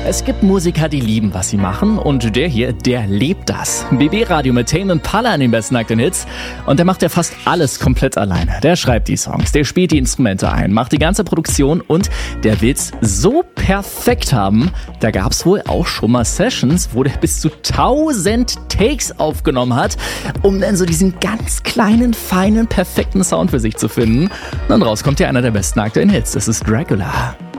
Es gibt Musiker, die lieben, was sie machen, und der hier, der lebt das. BB Radio mit Tame Impala an den besten aktuellen Hits, und der macht ja fast alles komplett alleine. Der schreibt die Songs, der spielt die Instrumente ein, macht die ganze Produktion, und der will's so perfekt haben. Da gab's wohl auch schon mal Sessions, wo der bis zu 1000 Takes aufgenommen hat, um dann so diesen ganz kleinen, feinen, perfekten Sound für sich zu finden. Und dann raus kommt ja einer der besten aktuellen Hits. Das ist Dracula.